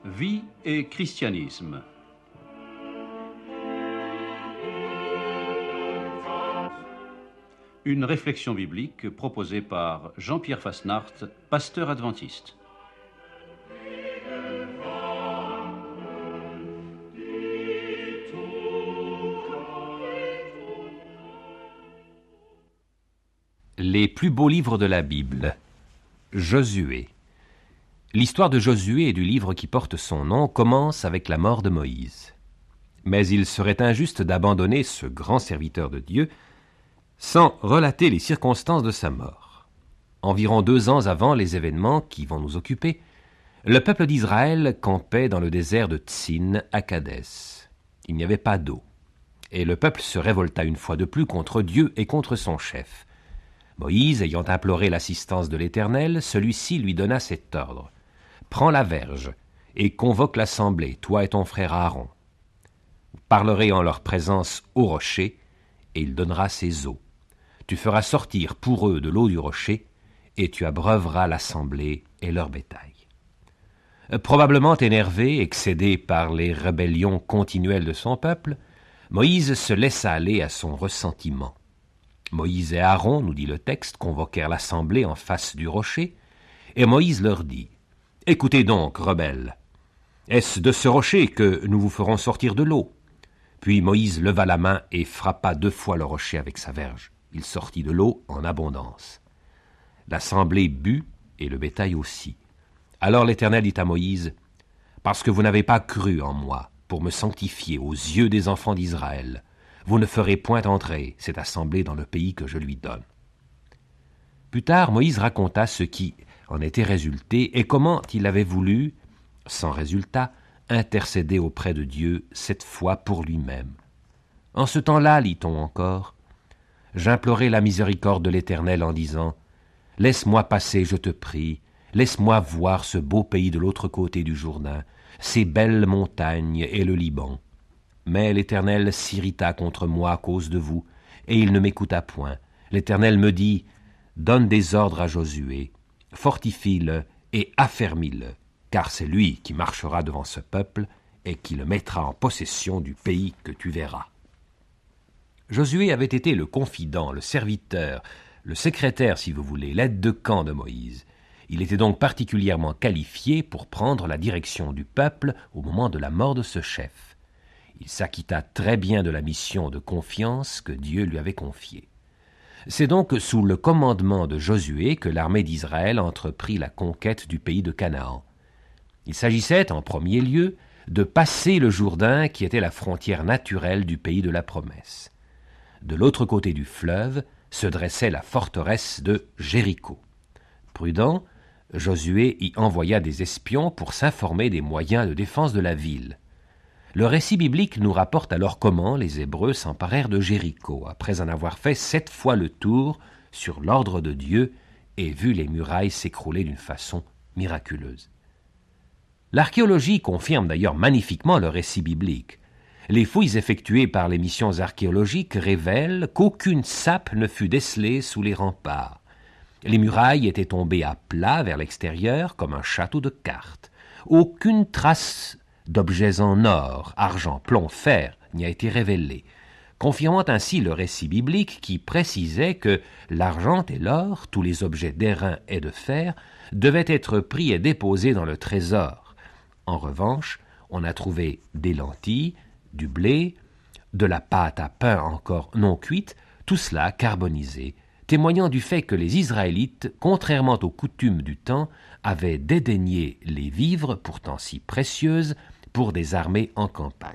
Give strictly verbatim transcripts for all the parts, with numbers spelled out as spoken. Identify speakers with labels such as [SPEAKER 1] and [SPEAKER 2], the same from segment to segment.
[SPEAKER 1] Vie et christianisme. Une réflexion biblique proposée par Jean-Pierre Fasnart, pasteur adventiste.
[SPEAKER 2] Les plus beaux livres de la Bible. Josué. L'histoire de Josué et du livre qui porte son nom commence avec la mort de Moïse. Mais il serait injuste d'abandonner ce grand serviteur de Dieu sans relater les circonstances de sa mort. Environ deux ans avant les événements qui vont nous occuper, le peuple d'Israël campait dans le désert de Tsin à Kadès. Il n'y avait pas d'eau, et le peuple se révolta une fois de plus contre Dieu et contre son chef. Moïse, ayant imploré l'assistance de l'Éternel, celui-ci lui donna cet ordre. « Prends la verge et convoque l'assemblée, toi et ton frère Aaron. Vous parlerez en leur présence au rocher, et il donnera ses eaux. Tu feras sortir pour eux de l'eau du rocher, et tu abreuveras l'assemblée et leur bétail. » Probablement énervé, excédé par les rébellions continuelles de son peuple, Moïse se laissa aller à son ressentiment. Moïse et Aaron, nous dit le texte, convoquèrent l'assemblée en face du rocher, et Moïse leur dit « Écoutez donc, rebelles, est-ce de ce rocher que nous vous ferons sortir de l'eau ?» Puis Moïse leva la main et frappa deux fois le rocher avec sa verge. Il sortit de l'eau en abondance. L'assemblée but, et le bétail aussi. Alors l'Éternel dit à Moïse « Parce que vous n'avez pas cru en moi pour me sanctifier aux yeux des enfants d'Israël, vous ne ferez point entrer cette assemblée dans le pays que je lui donne. » Plus tard, Moïse raconta ce qui en était résulté et comment il avait voulu, sans résultat, intercéder auprès de Dieu, cette fois pour lui-même. En ce temps-là, lit-on encore, « J'implorai la miséricorde de l'Éternel en disant, « Laisse-moi passer, je te prie, laisse-moi voir ce beau pays de l'autre côté du Jourdain, ces belles montagnes et le Liban. » Mais l'Éternel s'irrita contre moi à cause de vous, et il ne m'écouta point. L'Éternel me dit, « Donne des ordres à Josué, fortifie-le et affermis-le, car c'est lui qui marchera devant ce peuple et qui le mettra en possession du pays que tu verras. » Josué avait été le confident, le serviteur, le secrétaire, si vous voulez, l'aide de camp de Moïse. Il était donc particulièrement qualifié pour prendre la direction du peuple au moment de la mort de ce chef. Il s'acquitta très bien de la mission de confiance que Dieu lui avait confiée. C'est donc sous le commandement de Josué que l'armée d'Israël entreprit la conquête du pays de Canaan. Il s'agissait, en premier lieu, de passer le Jourdain qui était la frontière naturelle du pays de la promesse. De l'autre côté du fleuve se dressait la forteresse de Jéricho. Prudent, Josué y envoya des espions pour s'informer des moyens de défense de la ville. Le récit biblique nous rapporte alors comment les Hébreux s'emparèrent de Jéricho, après en avoir fait sept fois le tour sur l'ordre de Dieu et vu les murailles s'écrouler d'une façon miraculeuse. L'archéologie confirme d'ailleurs magnifiquement le récit biblique. Les fouilles effectuées par les missions archéologiques révèlent qu'aucune sape ne fut décelée sous les remparts. Les murailles étaient tombées à plat vers l'extérieur comme un château de cartes. Aucune trace d'objets en or, argent, plomb, fer n'y a été révélée, confirmant ainsi le récit biblique qui précisait que l'argent et l'or, tous les objets d'airain et de fer, devaient être pris et déposés dans le trésor. En revanche, on a trouvé des lentilles, du blé, de la pâte à pain encore non cuite, tout cela carbonisé, témoignant du fait que les Israélites, contrairement aux coutumes du temps, avaient dédaigné les vivres, pourtant si précieuses, pour des armées en campagne.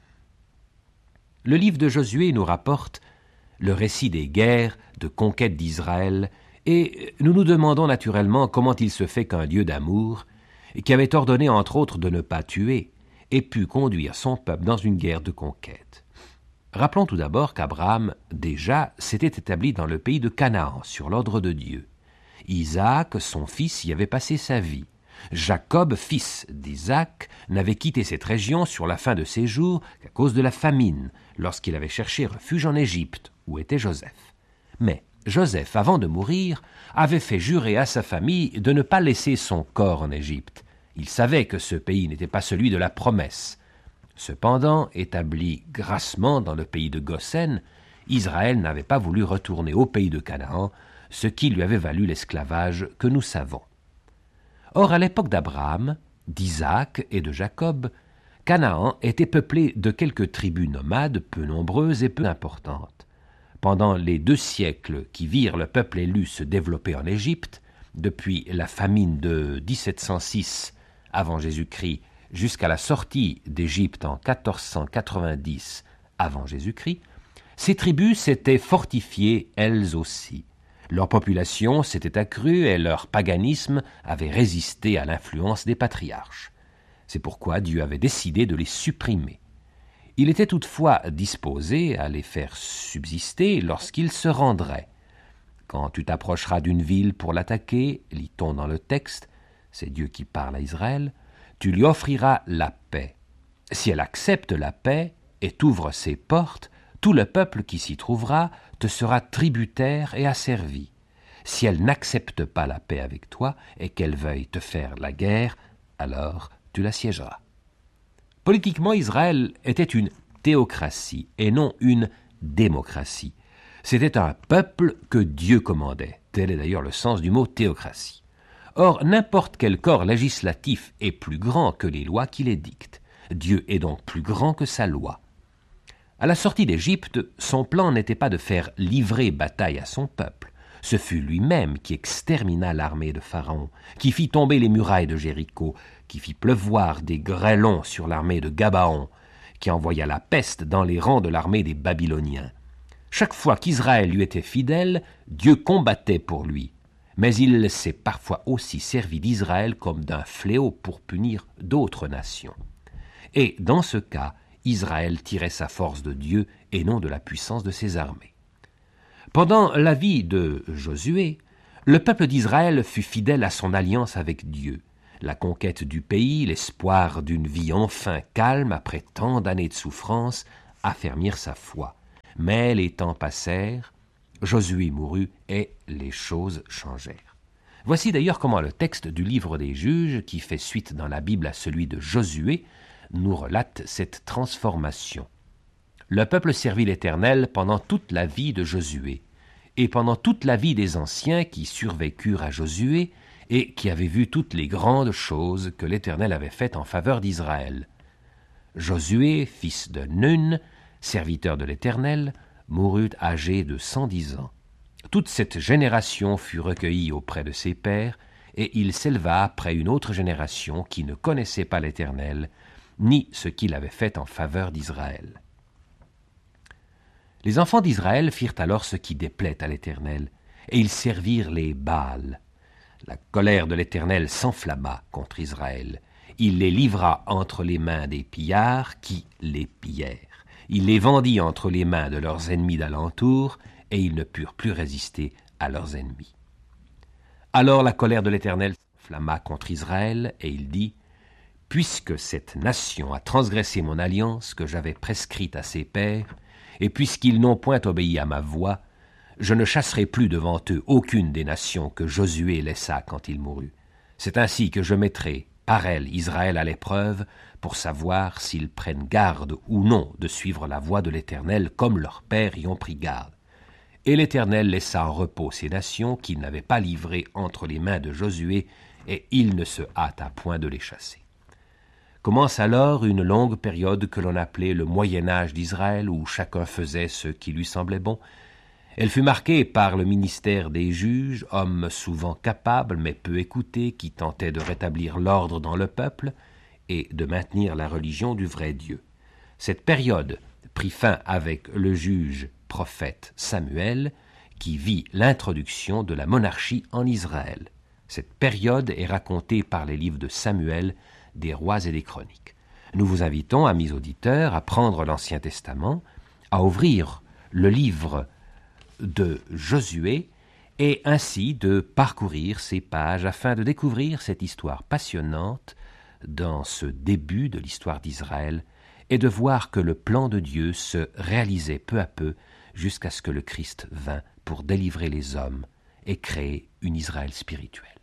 [SPEAKER 2] Le livre de Josué nous rapporte le récit des guerres de conquête d'Israël, et nous nous demandons naturellement comment il se fait qu'un Dieu d'amour, qui avait ordonné entre autres de ne pas tuer, ait pu conduire son peuple dans une guerre de conquête. Rappelons tout d'abord qu'Abraham, déjà, s'était établi dans le pays de Canaan, sur l'ordre de Dieu. Isaac, son fils, y avait passé sa vie. Jacob, fils d'Isaac, n'avait quitté cette région sur la fin de ses jours qu'à cause de la famine, lorsqu'il avait cherché refuge en Égypte, où était Joseph. Mais Joseph, avant de mourir, avait fait jurer à sa famille de ne pas laisser son corps en Égypte, Il savait que ce pays n'était pas celui de la promesse. Cependant, établi grassement dans le pays de Goshen, Israël n'avait pas voulu retourner au pays de Canaan, ce qui lui avait valu l'esclavage que nous savons. Or, à l'époque d'Abraham, d'Isaac et de Jacob, Canaan était peuplé de quelques tribus nomades peu nombreuses et peu importantes. Pendant les deux siècles qui virent le peuple élu se développer en Égypte, depuis la famine de dix-sept cent six avant Jésus-Christ jusqu'à la sortie d'Égypte en quatorze cent quatre-vingt-dix avant Jésus-Christ, ces tribus s'étaient fortifiées elles aussi. Leur population s'était accrue et leur paganisme avait résisté à l'influence des patriarches. C'est pourquoi Dieu avait décidé de les supprimer. Il était toutefois disposé à les faire subsister lorsqu'ils se rendraient. Quand tu t'approcheras d'une ville pour l'attaquer, lit-on dans le texte, c'est Dieu qui parle à Israël, tu lui offriras la paix. Si elle accepte la paix et t'ouvre ses portes, tout le peuple qui s'y trouvera te sera tributaire et asservi. Si elle n'accepte pas la paix avec toi et qu'elle veuille te faire la guerre, alors tu l'assiégeras. Politiquement, Israël était une théocratie et non une démocratie. C'était un peuple que Dieu commandait. Tel est d'ailleurs le sens du mot théocratie. Or, n'importe quel corps législatif est plus grand que les lois qui les dictent. Dieu est donc plus grand que sa loi. À la sortie d'Égypte, son plan n'était pas de faire livrer bataille à son peuple. Ce fut lui-même qui extermina l'armée de Pharaon, qui fit tomber les murailles de Jéricho, qui fit pleuvoir des grêlons sur l'armée de Gabaon, qui envoya la peste dans les rangs de l'armée des Babyloniens. Chaque fois qu'Israël lui était fidèle, Dieu combattait pour lui. Mais il s'est parfois aussi servi d'Israël comme d'un fléau pour punir d'autres nations. Et dans ce cas, Israël tirait sa force de Dieu et non de la puissance de ses armées. Pendant la vie de Josué, le peuple d'Israël fut fidèle à son alliance avec Dieu. La conquête du pays, l'espoir d'une vie enfin calme après tant d'années de souffrance, affermirent sa foi. Mais les temps passèrent, Josué mourut et les choses changèrent. Voici d'ailleurs comment le texte du livre des Juges, qui fait suite dans la Bible à celui de Josué, nous relate cette transformation. Le peuple servit l'Éternel pendant toute la vie de Josué, et pendant toute la vie des anciens qui survécurent à Josué et qui avaient vu toutes les grandes choses que l'Éternel avait faites en faveur d'Israël. Josué, fils de Nun, serviteur de l'Éternel, mourut âgé de cent dix ans. Toute cette génération fut recueillie auprès de ses pères, et il s'éleva après une autre génération qui ne connaissait pas l'Éternel, ni ce qu'il avait fait en faveur d'Israël. Les enfants d'Israël firent alors ce qui déplaît à l'Éternel, et ils servirent les Baals. La colère de l'Éternel s'enflamma contre Israël. Il les livra entre les mains des pillards qui les pillèrent. Il les vendit entre les mains de leurs ennemis d'alentour, et ils ne purent plus résister à leurs ennemis. Alors la colère de l'Éternel s'enflamma contre Israël, et il dit, « Puisque cette nation a transgressé mon alliance que j'avais prescrite à ses pères, et puisqu'ils n'ont point obéi à ma voix, je ne chasserai plus devant eux aucune des nations que Josué laissa quand il mourut. C'est ainsi que je mettrai par elle Israël à l'épreuve, pour savoir s'ils prennent garde ou non de suivre la voie de l'Éternel comme leurs pères y ont pris garde. » Et l'Éternel laissa en repos ces nations qu'il n'avait pas livrées entre les mains de Josué, et il ne se hâta point de les chasser. Commence alors une longue période que l'on appelait le Moyen-Âge d'Israël, où chacun faisait ce qui lui semblait bon. Elle fut marquée par le ministère des juges, hommes souvent capables mais peu écoutés, qui tentaient de rétablir l'ordre dans le peuple et de maintenir la religion du vrai Dieu. Cette période prit fin avec le juge prophète Samuel, qui vit l'introduction de la monarchie en Israël. Cette période est racontée par les livres de Samuel, des rois et des chroniques. Nous vous invitons, amis auditeurs, à prendre l'Ancien Testament, à ouvrir le livre de Josué et ainsi de parcourir ces pages afin de découvrir cette histoire passionnante dans ce début de l'histoire d'Israël et de voir que le plan de Dieu se réalisait peu à peu jusqu'à ce que le Christ vînt pour délivrer les hommes et créer une Israël spirituelle.